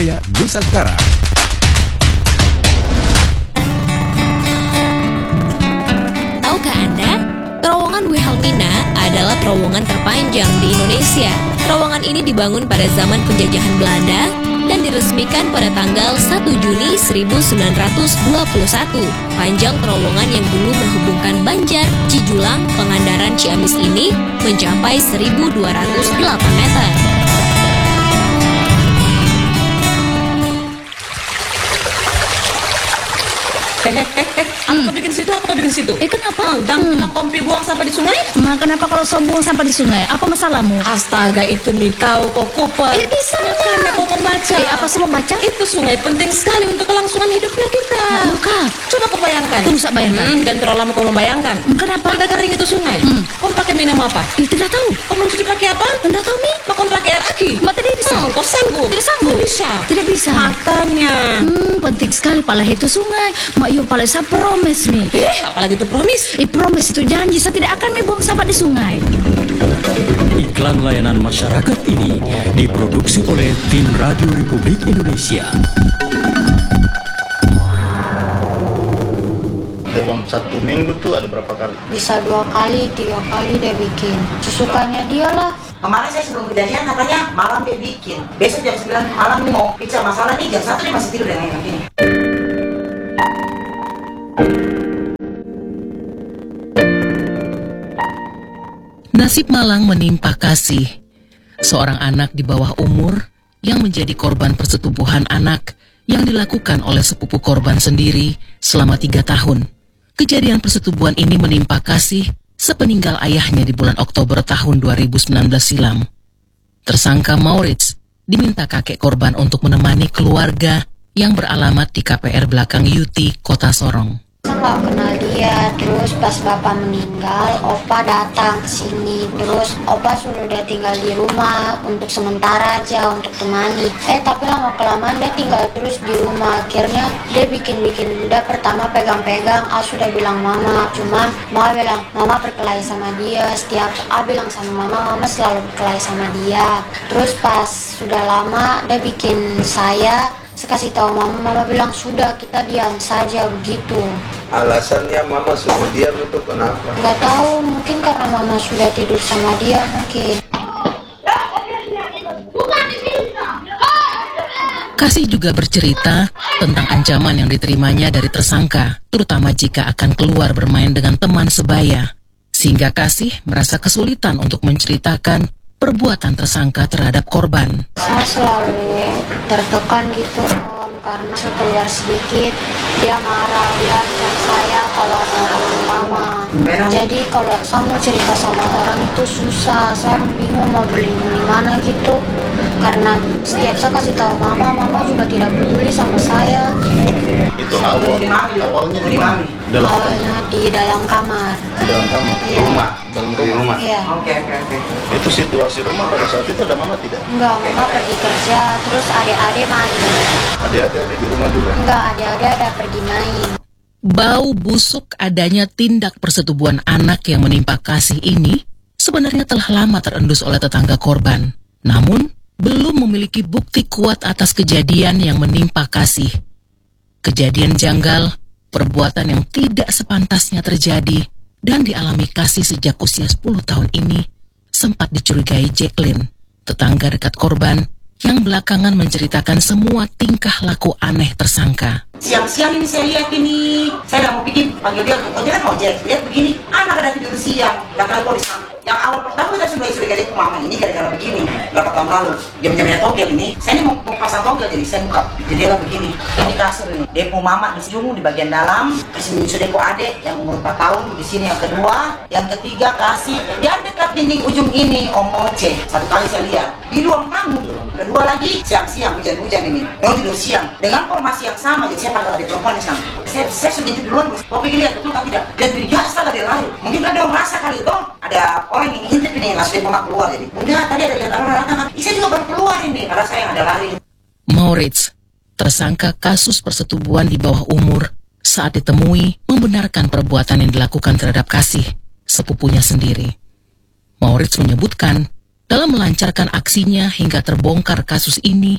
Budaya Nusantara. Tahukah Anda? Terowongan Wilhelmina adalah terowongan terpanjang di Indonesia. Terowongan ini dibangun pada zaman penjajahan Belanda dan diresmikan pada tanggal 1 Juni 1921. Panjang terowongan yang dulu menghubungkan Banjar, Cijulang, Pangandaran, Ciamis ini mencapai 1.208 meter. Apa bikin situ? Apa bikin situ? Kenapa? Kompi buang sampah di sungai? Kenapa kalau buang sampah di sungai? Apa masalahmu? Astaga, itu nih tahu kok Cooper. Bisa Makanya kau membaca. apa sih membaca? Itu sungai penting sekali untuk kelangsungan hidupnya kita. Bukan. Coba kau bayangkan. Tunggu, saya bayangkan. Dan terlalu lama kau membayangkan. Kenapa? Udah kering itu sungai. Kau pakai minum apa? Tidak tahu. Kau mencuci pakai apa? Tidak tahu, Mi. Kau pakai air aki? Tidak bisa. Kau sanggup? Tidak sanggup. Bisa. Tidak bisa. Makanya. Penting sekali pala itu sungai. Mak yo pala saya promise, Mi. Apalagi itu promise. Promise itu janji saya tidak akan buang sampah di sungai. Iklan layanan masyarakat ini diproduksi oleh tim Radio Republik Indonesia. Dalam satu minggu tuh ada berapa kali? Bisa 2 kali, 3 kali dia bikin. Sesukanya dia lah. Kemarin saya sebelum kejadian katanya malam dia bikin. Besok jam 9 malam nih mau pizza, masalah nih jam 1 dia masih tidur dengan enak ini. Nasib malang menimpa Kasih, seorang anak di bawah umur yang menjadi korban persetubuhan anak yang dilakukan oleh sepupu korban sendiri selama 3 tahun. Kejadian persetubuhan ini menimpa Kasih sepeninggal ayahnya di bulan Oktober tahun 2019 silam. Tersangka Maurits diminta kakek korban untuk menemani keluarga yang beralamat di KPR Belakang Yuti, Kota Sorong. Saya nggak kenal dia. Terus pas bapak meninggal, opa datang ke sini. Terus opa suruh dia tinggal di rumah untuk sementara aja untuk temani. Tapi lama-kelamaan dia tinggal terus di rumah. Akhirnya dia bikin-bikin. Dia pertama pegang-pegang, sudah bilang mama. Cuman mama bilang mama berkelahi sama dia. Setiap bilang sama mama selalu berkelahi sama dia. Terus pas sudah lama dia bikin saya kasih tahu mama bilang sudah kita diam saja begitu. Alasannya mama suruh diam itu kenapa? Nggak tahu, mungkin karena mama sudah tidur sama dia mungkin. Kasih juga bercerita tentang ancaman yang diterimanya dari tersangka, terutama jika akan keluar bermain dengan teman sebaya. Sehingga Kasih merasa kesulitan untuk menceritakan perbuatan tersangka terhadap korban. Saya selalu tertekan gitu karena saya keluar sedikit dia marah, dia ancam saya kalau ada orang lama. Jadi kalau saya mau cerita sama orang itu susah, saya bingung mau beli di mana gitu. Karena setiap saya kasih tahu mama juga tidak peduli sama saya. Itu awalnya di mana? Awalnya di dalam kamar. Di dalam kamar? Di rumah? Di rumah? Iya. Oke. Itu situasi rumah pada saat itu ada mama tidak? Enggak, mama pergi kerja, terus adik-adik main. Adik-adik di rumah juga? Enggak, adik-adik ada pergi main. Bau busuk adanya tindak persetubuhan anak yang menimpa Kasih ini sebenarnya telah lama terendus oleh tetangga korban. Namun, belum memiliki bukti kuat atas kejadian yang menimpa Kasih. Kejadian janggal, perbuatan yang tidak sepantasnya terjadi dan dialami Kasih sejak usia 10 tahun ini sempat dicurigai Jacqueline, tetangga dekat korban yang belakangan menceritakan semua tingkah laku aneh tersangka. Siang-siang ini saya lihat ini, saya udah mau bikin panggil dia kan ojek, lihat begini, anak ada tidur siang, dan kalau polis yang awal pertama saya sudah curiga mama ini gara-gara begini, berapa tahun lalu, jam-jamnya togel ini, saya ini mau pasang togel jadi saya buka jendela begini, ini kasur ini, depo mama di ujung di bagian dalam, kasih menyusu depo adek yang umur 4 tahun di sini yang kedua, yang ketiga kasih, dia dekat dinding ujung ini Om Oce, satu kali saya lihat di ruang tamu, kedua lagi siang-siang hujan-hujan ini, mau tidur siang dengan formasi yang sama, jadi saya pakai di perempuan di sana, saya sudah itu duluan, mau pikir lihat betul tak tidak, dan biasa dia lari, mungkin ada yang merasa kali itu ada orang yang ngintip ini langsung dia mau keluar jadi enggak tadi ada lihat orang datang saya juga baru keluar ini karena saya ada lari. Maurits, tersangka kasus persetubuhan di bawah umur, saat ditemui membenarkan perbuatan yang dilakukan terhadap Kasih, sepupunya sendiri. Maurits menyebutkan dalam melancarkan aksinya hingga terbongkar kasus ini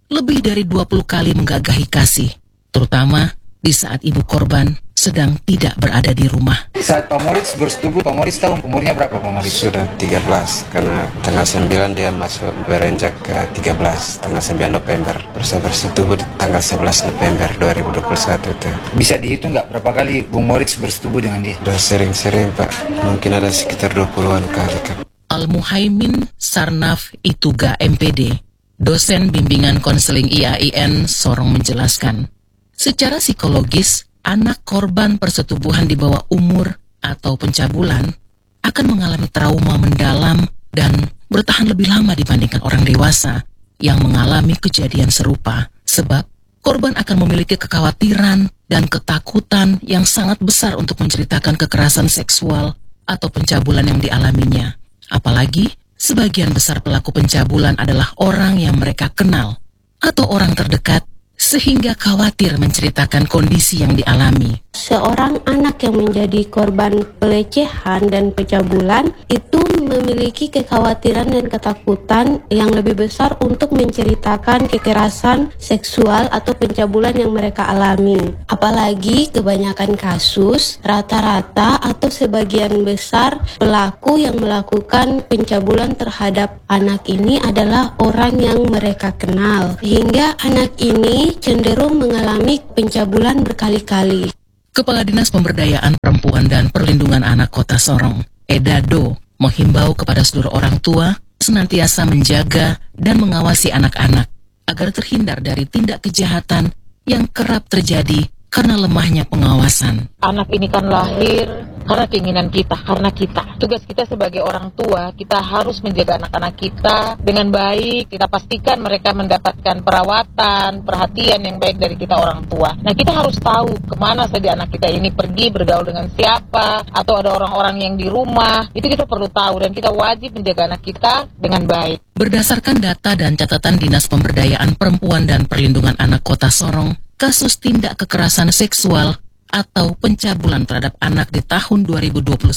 lebih dari 20 kali menggagahi kasih, terutama di saat ibu korban sedang tidak berada di rumah. Saat Pak Moritz bersetubuh, Pak Moritz tahu umurnya berapa Pak Moritz? Sudah 13, karena tanggal 9 dia masuk berenjak ke 13, tanggal 9 November. Bersetubuh tanggal 11 November 2021 itu. Bisa dihitung nggak berapa kali Bung Moritz bersetubuh dengan dia? Sudah sering-sering Pak, mungkin ada sekitar 20-an kali Kak. Al-Muhaimin Sarnaf Ituga MPD, dosen bimbingan konseling IAIN Sorong menjelaskan, secara psikologis, anak korban persetubuhan di bawah umur atau pencabulan akan mengalami trauma mendalam dan bertahan lebih lama dibandingkan orang dewasa yang mengalami kejadian serupa. Sebab korban akan memiliki kekhawatiran dan ketakutan yang sangat besar untuk menceritakan kekerasan seksual atau pencabulan yang dialaminya. Apalagi sebagian besar pelaku pencabulan adalah orang yang mereka kenal atau orang terdekat, sehingga khawatir menceritakan kondisi yang dialami. Seorang anak yang menjadi korban pelecehan dan pencabulan itu memiliki kekhawatiran dan ketakutan yang lebih besar untuk menceritakan kekerasan seksual atau pencabulan yang mereka alami. Apalagi kebanyakan kasus, rata-rata atau sebagian besar pelaku yang melakukan pencabulan terhadap anak ini adalah orang yang mereka kenal. Sehingga anak ini cenderung mengalami pencabulan berkali-kali. Kepala Dinas Pemberdayaan Perempuan dan Perlindungan Anak Kota Sorong, Eda Do, menghimbau kepada seluruh orang tua senantiasa menjaga dan mengawasi anak-anak agar terhindar dari tindak kejahatan yang kerap terjadi karena lemahnya pengawasan. Anak ini kan lahir karena keinginan kita, karena kita. Tugas kita sebagai orang tua, kita harus menjaga anak-anak kita dengan baik. Kita pastikan mereka mendapatkan perawatan, perhatian yang baik dari kita orang tua. Nah, kita harus tahu kemana saja anak kita ini pergi, bergaul dengan siapa, atau ada orang-orang yang di rumah. Itu kita perlu tahu dan kita wajib menjaga anak kita dengan baik. Berdasarkan data dan catatan Dinas Pemberdayaan Perempuan dan Perlindungan Anak Kota Sorong, kasus tindak kekerasan seksual atau pencabulan terhadap anak di tahun 2021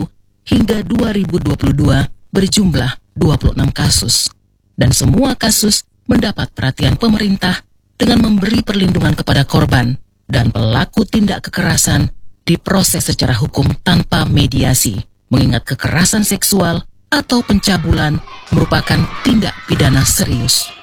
hingga 2022 berjumlah 26 kasus. Dan semua kasus mendapat perhatian pemerintah dengan memberi perlindungan kepada korban dan pelaku tindak kekerasan diproses secara hukum tanpa mediasi, mengingat kekerasan seksual atau pencabulan merupakan tindak pidana serius.